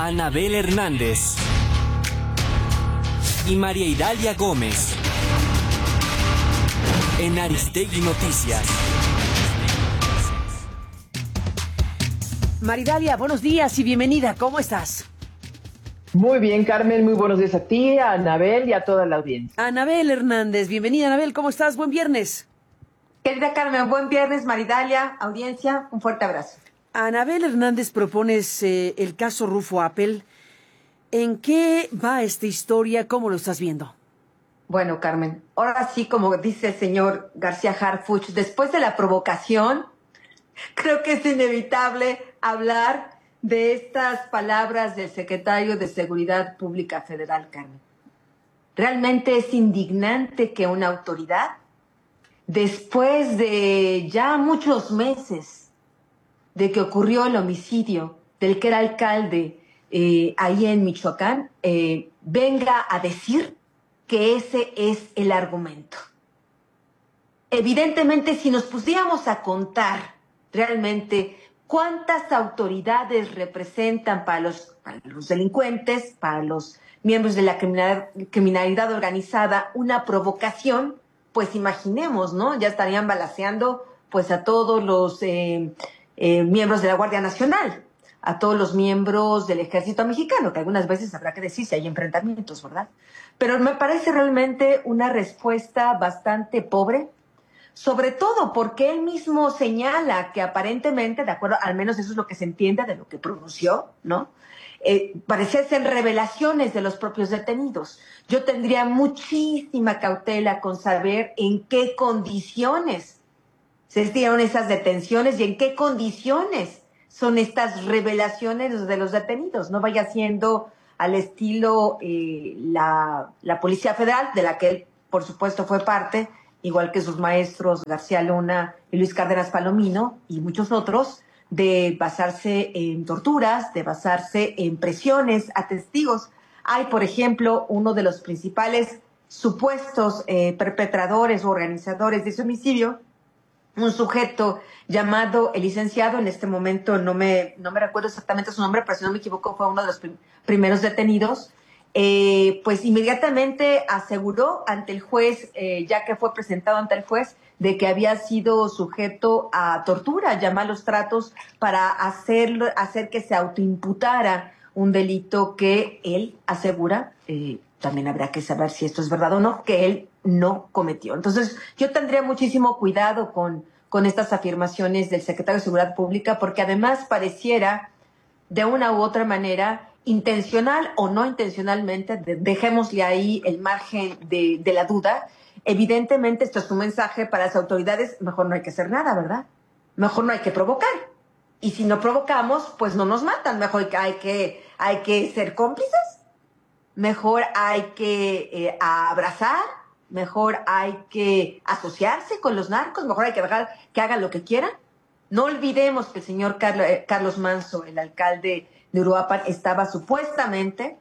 Anabel Hernández y María Idalia Gómez en Aristegui Noticias. Maridalia, buenos días y bienvenida. ¿Cómo estás? Muy bien, Carmen. Muy buenos días a ti, a Anabel y a toda la audiencia. Anabel Hernández, bienvenida, Anabel. ¿Cómo estás? Buen viernes. Querida Carmen, buen viernes, Maridalia, audiencia, un fuerte abrazo. Anabel Hernández, propones el caso Rufo Appel. ¿En qué va esta historia? ¿Cómo lo estás viendo? Bueno, Carmen, ahora sí, como dice el señor García Harfuch, después de la provocación, creo que es inevitable hablar de estas palabras del secretario de Seguridad Pública Federal, Carmen. Realmente es indignante que una autoridad, después de ya muchos meses de que ocurrió el homicidio del que era alcalde ahí en Michoacán, venga a decir que ese es el argumento. Evidentemente, si nos pusiéramos a contar realmente cuántas autoridades representan para los delincuentes, para los miembros de la criminalidad organizada, una provocación, pues imaginemos, ¿no? Ya estarían balaceando pues a todos los miembros de la Guardia Nacional, a todos los miembros del Ejército Mexicano, que algunas veces habrá que decir si hay enfrentamientos, ¿verdad? Pero me parece realmente una respuesta bastante pobre, sobre todo porque él mismo señala que aparentemente, de acuerdo, al menos eso es lo que se entiende de lo que pronunció, ¿no? Parecían ser revelaciones de los propios detenidos. Yo tendría muchísima cautela con saber en qué condiciones se dieron esas detenciones y en qué condiciones son estas revelaciones de los detenidos. No vaya siendo al estilo la Policía Federal, de la que él, por supuesto, fue parte, igual que sus maestros García Luna y Luis Cárdenas Palomino y muchos otros, de basarse en torturas, de basarse en presiones a testigos. Hay, por ejemplo, uno de los principales supuestos perpetradores o organizadores de ese homicidio, un sujeto llamado el licenciado, en este momento no me recuerdo exactamente su nombre, pero si no me equivoco fue uno de los primeros detenidos, pues inmediatamente aseguró ante el juez, ya que fue presentado ante el juez, de que había sido sujeto a tortura, a malos tratos, para hacer que se autoimputara un delito que él asegura, también habrá que saber si esto es verdad o no, que él no cometió. Entonces, yo tendría muchísimo cuidado con estas afirmaciones del secretario de Seguridad Pública, porque además pareciera, de una u otra manera, intencional o no intencionalmente, dejémosle ahí el margen de la duda. Evidentemente, esto es un mensaje para las autoridades: mejor no hay que hacer nada, ¿verdad? Mejor no hay que provocar. Y si no provocamos, pues no nos matan. Mejor hay que ser cómplices. Mejor hay que abrazar, mejor hay que asociarse con los narcos, mejor hay que dejar que hagan lo que quieran. No olvidemos que el señor Carlos Manzo, el alcalde de Uruapan, estaba supuestamente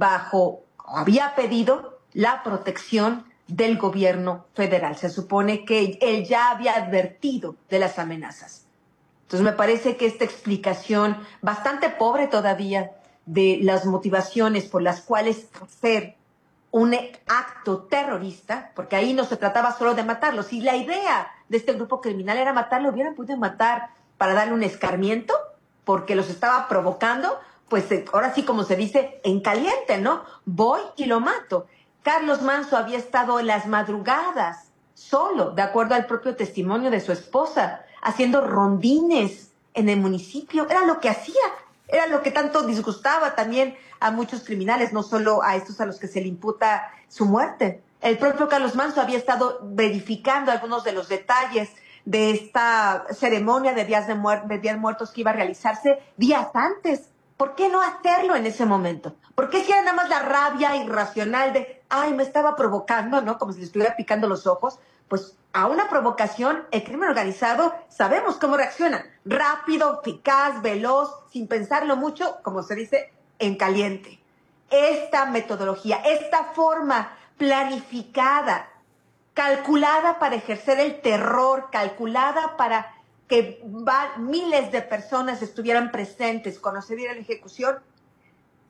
había pedido la protección del gobierno federal. Se supone que él ya había advertido de las amenazas. Entonces me parece que esta explicación, bastante pobre todavía, de las motivaciones por las cuales hacer un acto terrorista, porque ahí no se trataba solo de matarlo. Si la idea de este grupo criminal era matarlo, hubieran podido matar para darle un escarmiento, porque los estaba provocando, pues ahora sí, como se dice, en caliente, ¿no? Voy y lo mato. Carlos Manzo había estado en las madrugadas, solo, de acuerdo al propio testimonio de su esposa, haciendo rondines en el municipio. Era lo que hacía. Era lo que tanto disgustaba también a muchos criminales, no solo a estos a los que se le imputa su muerte. El propio Carlos Manzo había estado verificando algunos de los detalles de esta ceremonia de Días Muertos que iba a realizarse días antes. ¿Por qué no hacerlo en ese momento? ¿Por qué si era nada más la rabia irracional de, ay, me estaba provocando, ¿no? Como si le estuviera picando los ojos. Pues a una provocación, el crimen organizado, sabemos cómo reacciona. Rápido, eficaz, veloz, sin pensarlo mucho, como se dice, en caliente. Esta metodología, esta forma planificada, calculada para ejercer el terror, calculada para que miles de personas estuvieran presentes cuando se diera la ejecución,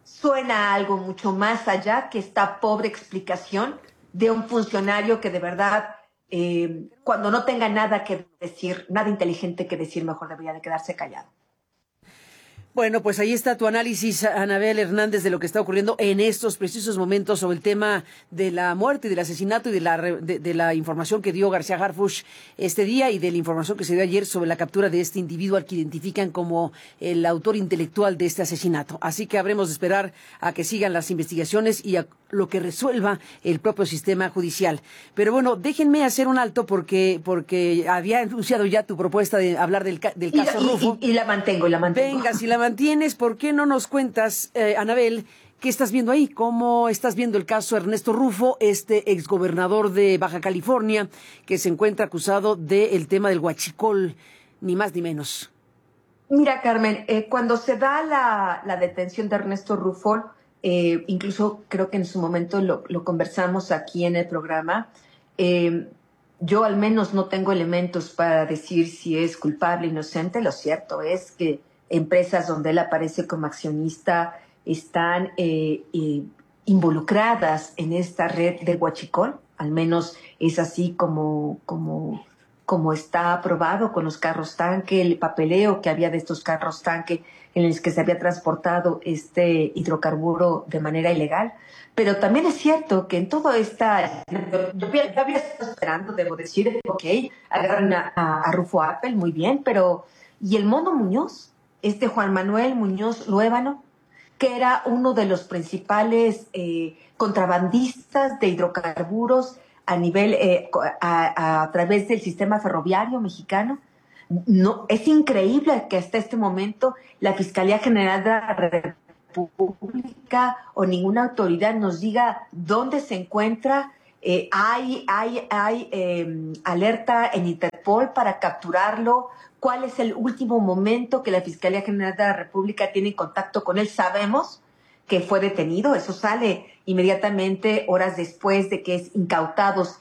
suena a algo mucho más allá que esta pobre explicación de un funcionario que de verdad, cuando no tenga nada que decir, nada inteligente que decir, mejor debería de quedarse callado. Bueno, pues ahí está tu análisis, Anabel Hernández, de lo que está ocurriendo en estos precisos momentos sobre el tema de la muerte y del asesinato y de la información que dio García Harfuch este día y de la información que se dio ayer sobre la captura de este individuo al que identifican como el autor intelectual de este asesinato. Así que habremos de esperar a que sigan las investigaciones y a lo que resuelva el propio sistema judicial. Pero bueno, déjenme hacer un alto porque había anunciado ya tu propuesta de hablar del caso Rufo. Y la mantengo. Venga, si la mantienes, ¿por qué no nos cuentas, Anabel, qué estás viendo ahí? ¿Cómo estás viendo el caso Ernesto Rufo, este exgobernador de Baja California, que se encuentra acusado del tema del huachicol, ni más ni menos? Mira, Carmen, cuando se da la detención de Ernesto Rufo, incluso creo que en su momento lo conversamos aquí en el programa, yo al menos no tengo elementos para decir si es culpable o inocente. Lo cierto es que empresas donde él aparece como accionista están involucradas en esta red de huachicol, al menos es así como está aprobado con los carros tanque, el papeleo que había de estos carros tanque en los que se había transportado este hidrocarburo de manera ilegal. Pero también es cierto que en todo esta... Yo había estado esperando, debo decir, ok, agarran a Rufo Appel, muy bien, pero ¿y el Mono Muñoz? Este Juan Manuel Muñoz Luébano, que era uno de los principales contrabandistas de hidrocarburos a nivel, a través del sistema ferroviario mexicano. No, es increíble que hasta este momento la Fiscalía General de la República o ninguna autoridad nos diga dónde se encuentra. Hay alerta en Interpol para capturarlo. ¿Cuál es el último momento que la Fiscalía General de la República tiene contacto con él? Sabemos que fue detenido, eso sale inmediatamente horas después de que es incautados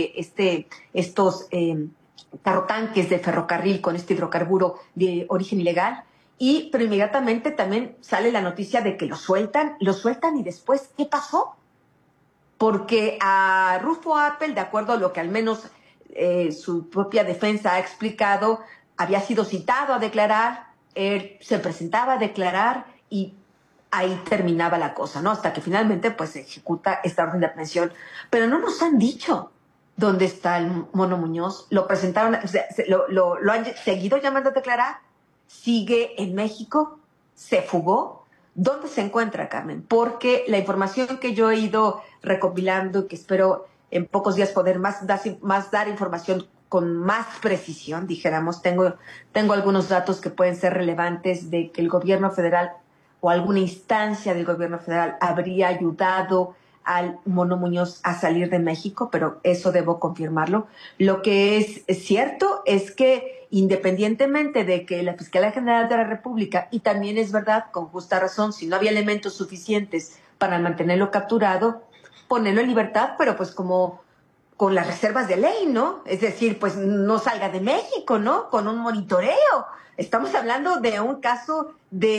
estos carrotanques de ferrocarril con este hidrocarburo de origen ilegal, pero inmediatamente también sale la noticia de que lo sueltan y después, ¿qué pasó? Porque a Rufo Appel, de acuerdo a lo que al menos su propia defensa ha explicado, había sido citado a declarar, él se presentaba a declarar y ahí terminaba la cosa, ¿no? Hasta que finalmente pues se ejecuta esta orden de aprehensión. Pero no nos han dicho dónde está el Mono Muñoz. Lo presentaron, o sea, lo han seguido llamando a declarar, sigue en México, se fugó. ¿Dónde se encuentra, Carmen? Porque la información que yo he ido recopilando, que espero en pocos días poder más dar información con más precisión, dijéramos, tengo algunos datos que pueden ser relevantes de que el gobierno federal o alguna instancia del gobierno federal habría ayudado al Mono Muñoz a salir de México, pero eso debo confirmarlo. Lo que es cierto es que independientemente de que la Fiscalía General de la República, y también es verdad, con justa razón, si no había elementos suficientes para mantenerlo capturado, ponerlo en libertad, pero pues como con las reservas de ley, ¿no? Es decir, pues no salga de México, ¿no? Con un monitoreo. Estamos hablando de un caso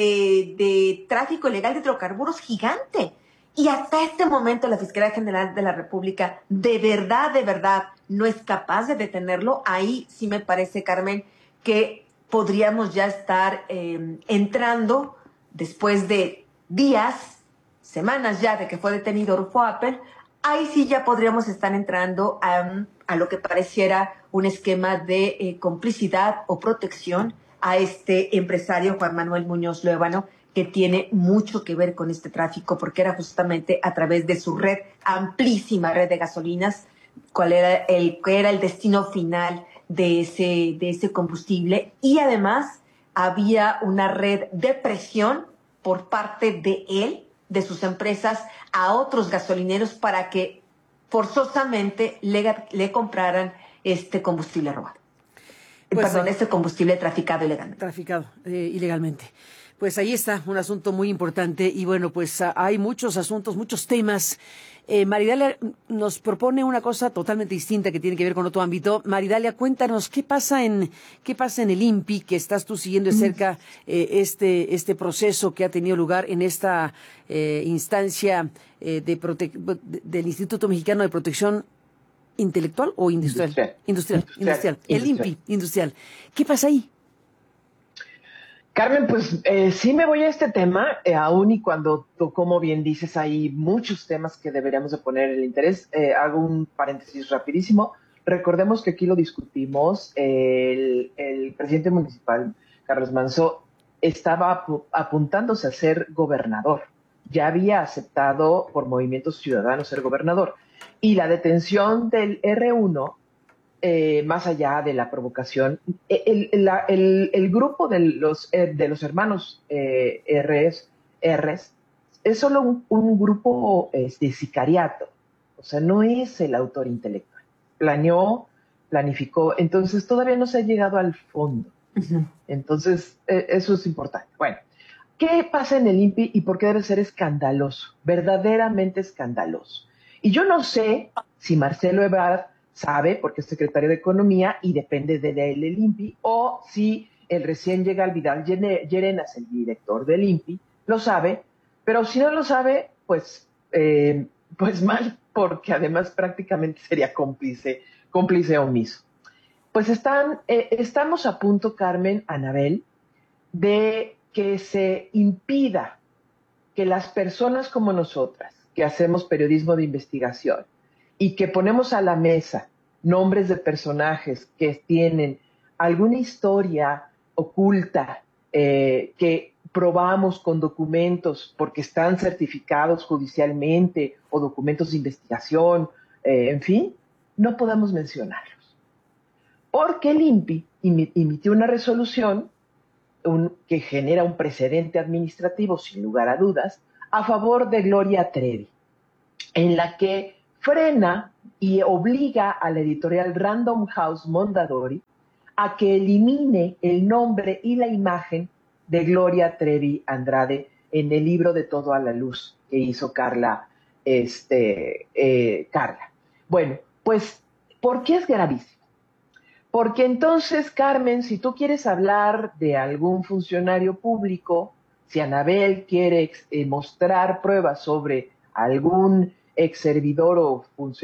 de tráfico ilegal de hidrocarburos gigante. Y hasta este momento la Fiscalía General de la República de verdad no es capaz de detenerlo. Ahí sí me parece, Carmen, que podríamos ya estar entrando, después de días, semanas ya de que fue detenido Rufo Appel, ahí sí ya podríamos estar entrando a lo que pareciera un esquema de complicidad o protección a este empresario Juan Manuel Muñoz Luébano, que tiene mucho que ver con este tráfico, porque era justamente a través de su red, amplísima red de gasolinas, cuál era el destino final de ese combustible. Y además había una red de presión por parte de él, de sus empresas, a otros gasolineros para que forzosamente le compraran este combustible robado. Pues, este combustible traficado ilegalmente. Ilegalmente. Pues ahí está, un asunto muy importante y bueno, pues hay muchos asuntos, muchos temas. Maridalia nos propone una cosa totalmente distinta que tiene que ver con otro ámbito. Maridalia, cuéntanos, ¿qué pasa en el INPI, que estás tú siguiendo de cerca este proceso que ha tenido lugar en esta instancia del Instituto Mexicano de Protección ¿Intelectual o industrial? Industrial. El INPI, industrial. ¿Qué pasa ahí? Carmen, pues sí me voy a este tema, aún y cuando tú, como bien dices, hay muchos temas que deberíamos de poner el interés. Hago un paréntesis rapidísimo. Recordemos que aquí lo discutimos, el presidente municipal, Carlos Manzo, estaba apuntándose a ser gobernador. Ya había aceptado por Movimiento Ciudadano ser gobernador. Y la detención del R1, más allá de la provocación, el grupo de los hermanos Rs es solo un grupo de sicariato, o sea, no es el autor intelectual. Planificó, entonces todavía no se ha llegado al fondo. Uh-huh. Entonces, eso es importante. Bueno, ¿qué pasa en el INPI y por qué debe ser escandaloso? Verdaderamente escandaloso. Y yo no sé si Marcelo Ebrard sabe, porque es secretario de Economía y depende de él el INPI, o si el recién llega al Vidal Llerenas, el director del INPI, lo sabe, pero si no lo sabe, pues mal, porque además prácticamente sería cómplice omiso. Pues estamos a punto, Carmen, Anabel, de que se impida que las personas como nosotras, que hacemos periodismo de investigación y que ponemos a la mesa nombres de personajes que tienen alguna historia oculta, que probamos con documentos porque están certificados judicialmente o documentos de investigación, en fin, no podamos mencionarlos. Porque el INPI emitió una resolución que genera un precedente administrativo, sin lugar a dudas, a favor de Gloria Trevi, en la que frena y obliga a la editorial Random House Mondadori a que elimine el nombre y la imagen de Gloria Trevi Andrade en el libro de Todo a la Luz que hizo Carla. Bueno, pues, ¿por qué es gravísimo? Porque entonces, Carmen, si tú quieres hablar de algún funcionario público, si Anabel quiere mostrar pruebas sobre algún ex servidor o funcionario